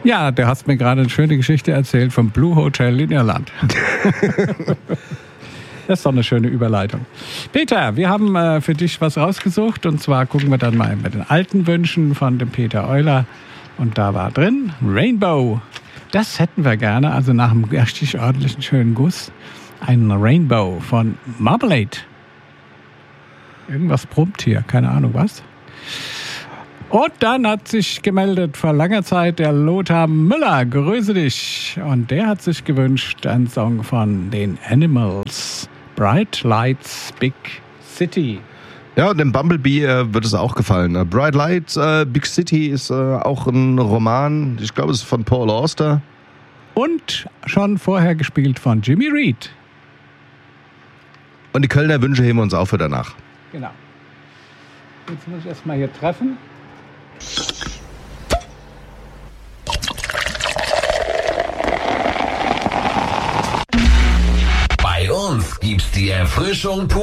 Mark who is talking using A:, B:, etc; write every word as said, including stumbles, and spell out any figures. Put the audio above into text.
A: Ja, du hast mir gerade eine schöne Geschichte erzählt vom Blue Hotel in Irland. Das ist doch eine schöne Überleitung. Peter, wir haben äh, für dich was rausgesucht. Und zwar gucken wir dann mal mit den alten Wünschen von dem Peter Euler. Und da war drin Rainbow. Das hätten wir gerne, also nach einem richtig ordentlichen schönen Guss. Ein Rainbow von Marmalade. Irgendwas brummt hier, keine Ahnung was. Und dann hat sich gemeldet vor langer Zeit der Lothar Müller, grüße dich. Und der hat sich gewünscht, einen Song von den Animals, Bright Lights, Big City.
B: Ja, dem Bumblebee äh, wird es auch gefallen. Uh, Bright Lights, uh, Big City ist äh, auch ein Roman, ich glaube, es ist von Paul Auster.
A: Und schon vorher gespielt von Jimmy Reed.
B: Und die Kölner Wünsche heben wir uns auf für danach.
A: Genau. Jetzt muss ich erstmal hier treffen.
C: Bei uns gibt's die Erfrischung pur.